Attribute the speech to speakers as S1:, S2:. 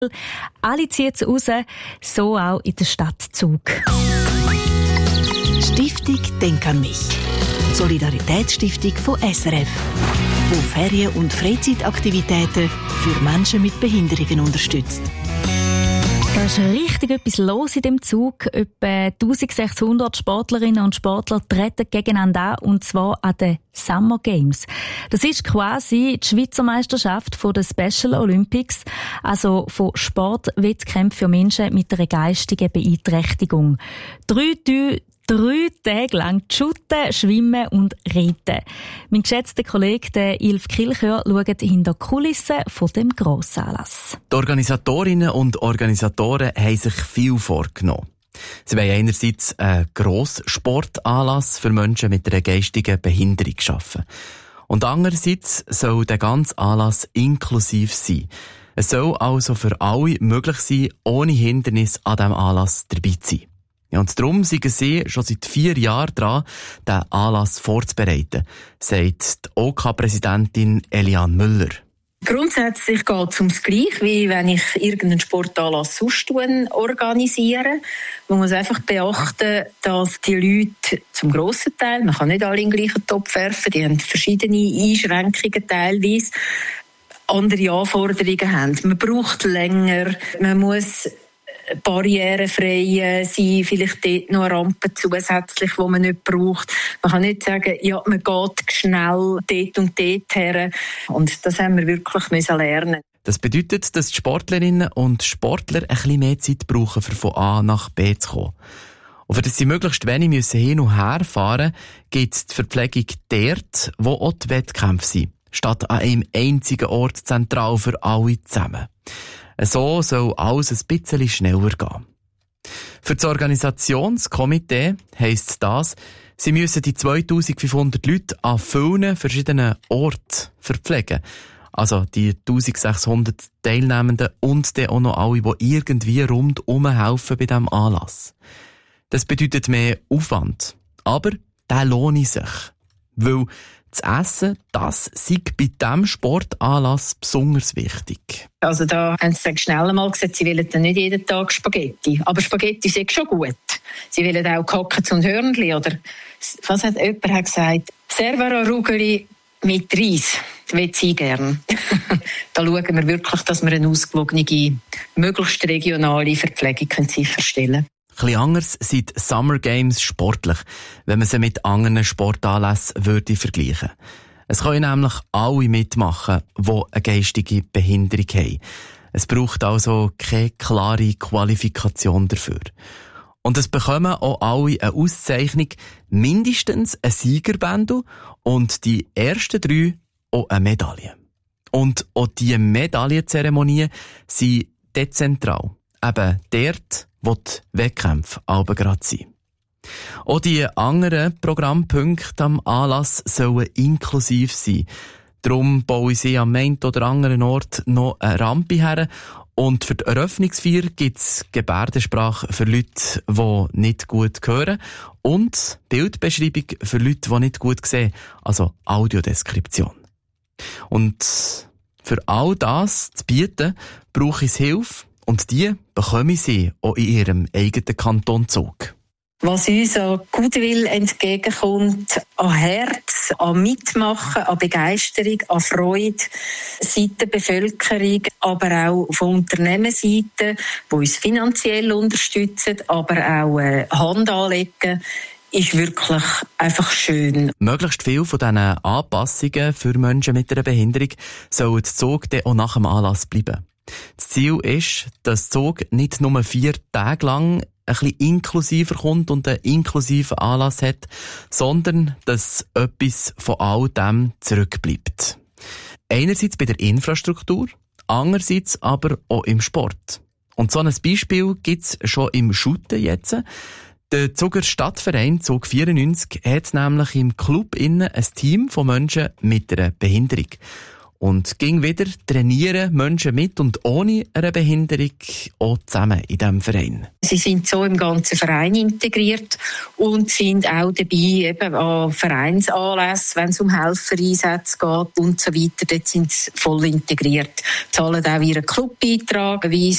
S1: Alle ziehen es raus, so auch in der Stadt Zug.
S2: Stiftung Denk an mich. Solidaritätsstiftung von SRF, die Ferien- und Freizeitaktivitäten für Menschen mit Behinderungen unterstützt.
S1: Da ist richtig etwas los in dem Zug. Etwa 1600 Sportlerinnen und Sportler treten gegeneinander an, und zwar an den Summer Games. Das ist quasi die Schweizer Meisterschaft von den Special Olympics, also von Sportwettkämpfen für Menschen mit einer geistigen Beeinträchtigung. 3 Tage lang shooten, schwimmen und reiten. Mein geschätzter Kollege Ilf Kilchör schaut hinter die Kulissen von dem Grossanlass.
S3: Die Organisatorinnen und Organisatoren haben sich viel vorgenommen. Sie wollen einerseits einen Grossportanlass für Menschen mit einer geistigen Behinderung schaffen. Und andererseits soll der ganze Anlass inklusiv sein. Es soll also für alle möglich sein, ohne Hindernis an diesem Anlass dabei zu sein. Ja, und darum sind sie schon seit 4 Jahren dran, den Anlass vorzubereiten, sagt die OK-Präsidentin Eliane Müller.
S4: Grundsätzlich geht es ums Gleiche, wie wenn ich irgendeinen Sportanlass sonst organisiere. Man muss einfach beachten, dass die Leute zum grossen Teil, man kann nicht alle in den gleichen Topf werfen, die haben verschiedene Einschränkungen teilweise, andere Anforderungen haben. Man braucht länger, man muss barrierefrei sein, vielleicht dort noch eine Rampe zusätzlich, die man nicht braucht. Man kann nicht sagen, ja, man geht schnell dort und dort her. Und das haben wir wirklich lernen.
S3: Das bedeutet, dass die Sportlerinnen und Sportler ein bisschen mehr Zeit brauchen, um von A nach B zu kommen. Und für das sie möglichst wenig hin und her fahren müssen, gibt es die Verpflegung dort, wo auch die Wettkämpfe sind, statt an einem einzigen Ort zentral für alle zusammen. So soll alles ein bisschen schneller gehen. Für das Organisationskomitee heisst das, sie müssen die 2500 Leute an vielen verschiedenen Orten verpflegen. Also die 1600 Teilnehmenden und dann auch noch alle, die irgendwie rundum helfen bei diesem Anlass. Das bedeutet mehr Aufwand. Aber der lohnt sich. Weil das Essen, das sei bei diesem Sportanlass besonders wichtig.
S4: Also da haben sie schnell mal gesagt, sie wollen dann nicht jeden Tag Spaghetti. Aber Spaghetti sind schon gut. Sie wollen auch Kackens und Hörnli. Oder was hat jemand gesagt? Servara Rugeli mit Reis. Das will sie gerne. Da schauen wir wirklich, dass wir eine ausgewogene, möglichst regionale Verpflegung sicherstellen können.
S3: Etwas anders sind Summer Games sportlich, wenn man sie mit anderen Sportanlässen vergleichen würde. Es können nämlich alle mitmachen, die eine geistige Behinderung haben. Es braucht also keine klare Qualifikation dafür. Und es bekommen auch alle eine Auszeichnung, mindestens ein Siegerbändel und die ersten 3 auch eine Medaille. Und auch diese Medaillenzeremonien sind dezentral. Eben dort, wo die Wettkämpfe aber gerade sind. Auch die anderen Programmpunkte am Anlass sollen inklusiv sein. Darum bauen sie am einen oder anderen Ort noch eine Rampe her. Und für die Eröffnungsfeier gibt es Gebärdensprache für Leute, die nicht gut hören. Und Bildbeschreibung für Leute, die nicht gut sehen. Also Audiodeskription. Und für all das zu bieten, brauche ich Hilfe. Und die bekommen sie auch in ihrem eigenen Kanton Zug.
S4: Was uns an Goodwill entgegenkommt, an Herz, an Mitmachen, an Begeisterung, an Freude, Seite der Bevölkerung, aber auch von Unternehmensseite, die uns finanziell unterstützen, aber auch Hand anlegen, ist wirklich einfach schön.
S3: Möglichst viel von diesen Anpassungen für Menschen mit einer Behinderung sollen die Zug dann auch nach dem Anlass bleiben. Das Ziel ist, dass der Zug nicht nur 4 Tage lang ein bisschen inklusiver kommt und einen inklusiven Anlass hat, sondern dass etwas von all dem zurückbleibt. Einerseits bei der Infrastruktur, andererseits aber auch im Sport. Und so ein Beispiel gibt es schon im Shooten jetzt. Der Zuger Stadtverein Zug 94 hat nämlich im Club ein Team von Menschen mit einer Behinderung. Und ging wieder trainieren Menschen mit und ohne eine Behinderung auch zusammen in diesem Verein.
S4: Sie sind so im ganzen Verein integriert und sind auch dabei eben an Vereinsanlässen, wenn es um Helfereinsätze geht und so weiter. Dort sind sie voll integriert. Zahlen auch ihren Clubbeitrag,